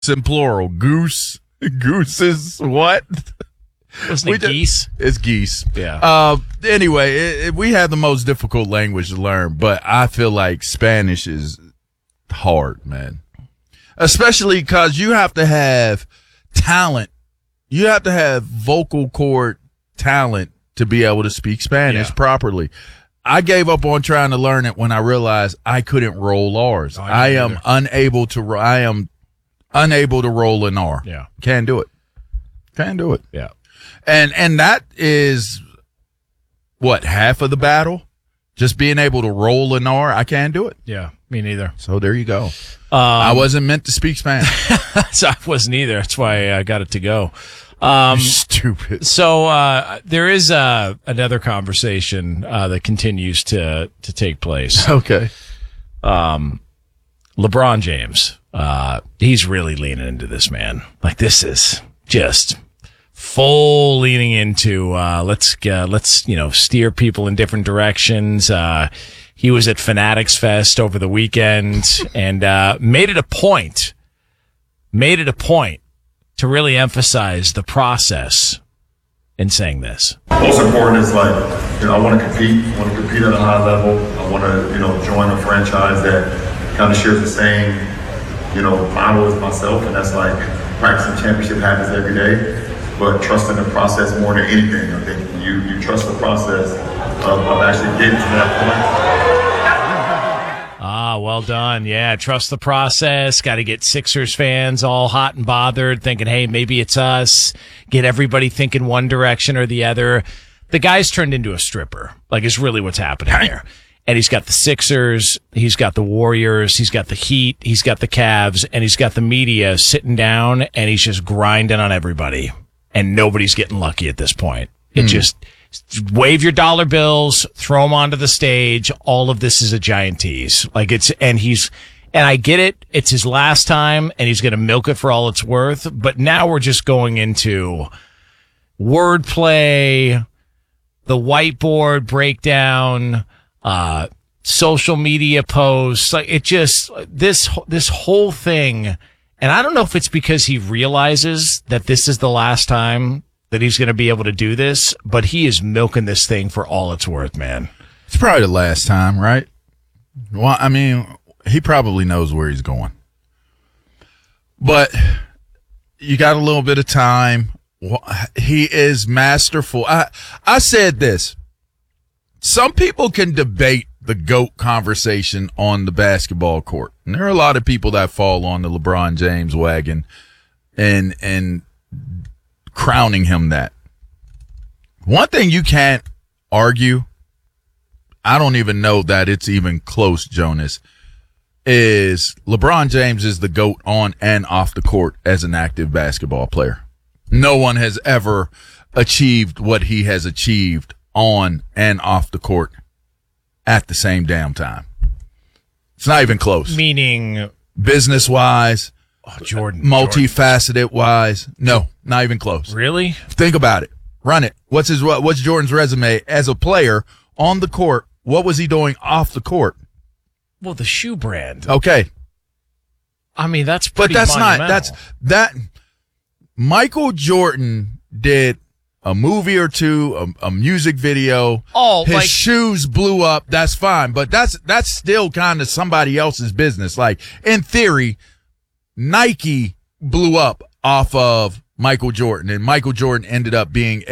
in plural. Goose. Goose is what? Wasn't it geese? It's geese. Yeah. Anyway, we have the most difficult language to learn, but I feel like Spanish is hard, man. Especially because you have to have talent. You have to have vocal cord talent to be able to speak Spanish properly. I gave up on trying to learn it when I realized I couldn't roll R's. I am unable to roll an R. Yeah. Can't do it. Yeah. And that is what, half of the battle? Just being able to roll an R. I can't do it. Yeah, me neither. So there you go. I wasn't meant to speak Spanish. So I wasn't either. That's why I got it to go. Stupid. So there is another conversation that continues to take place. Okay. LeBron James, he's really leaning into this, man. Like, this is just full leaning into let's steer people in different directions. He was at Fanatics Fest over the weekend and made it a point to really emphasize the process in saying this. Most important is I want to compete. I want to compete at a high level. I want to, join a franchise that kind of shares the same, model as myself, and that's practicing championship habits every day, but trusting the process more than anything. I think you trust the process of actually getting to that point. Well done. Yeah, trust the process. Got to get Sixers fans all hot and bothered, thinking, hey, maybe it's us. Get everybody thinking one direction or the other. The guy's turned into a stripper, is really what's happening there. And he's got the Sixers, he's got the Warriors, he's got the Heat, he's got the Cavs, and he's got the media sitting down, and he's just grinding on everybody. And nobody's getting lucky at this point. It just wave your dollar bills, throw them onto the stage. All of this is a giant tease. And I get it. It's his last time, and he's going to milk it for all it's worth. But now we're just going into wordplay, the whiteboard breakdown, social media posts. This whole thing. And I don't know if it's because he realizes that this is the last time that he's going to be able to do this, but he is milking this thing for all it's worth, man. It's probably the last time, right? Well, I mean, he probably knows where he's going. But you got a little bit of time. He is masterful. I said this. Some people can debate the GOAT conversation on the basketball court. And there are a lot of people that fall on the LeBron James wagon and crowning him that. One thing you can't argue, I don't even know that it's even close, Jonas, is LeBron James is the GOAT on and off the court as an active basketball player. No one has ever achieved what he has achieved on and off the court at the same damn time. It's not even close. Meaning business-wise, Jordan. Multifaceted-wise, no, not even close. Really? Think about it. Run it. What's Jordan's resume as a player on the court? What was he doing off the court? Well, the shoe brand. Okay. I mean, that's pretty monumental. That Michael Jordan did a movie or two, a music video. Oh, his shoes blew up. That's fine, but that's still kind of somebody else's business. In theory, Nike blew up off of Michael Jordan, and Michael Jordan ended up being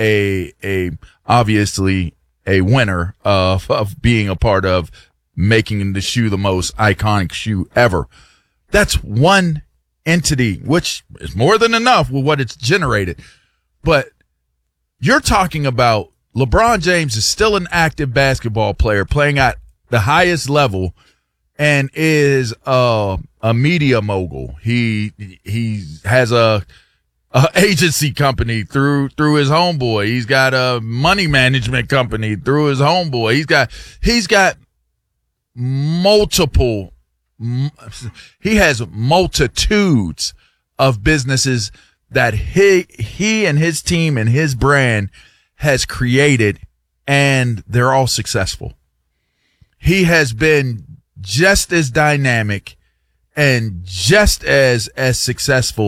obviously a winner of being a part of making the shoe the most iconic shoe ever. That's one entity, which is more than enough with what it's generated. But you're talking about LeBron James is still an active basketball player playing at the highest level and is a media mogul. He has a agency company through his homeboy. He's got a money management company through his homeboy. He's got multiple. He has multitudes of businesses that he and his team and his brand has created, and they're all successful. He has been just as dynamic and just as successful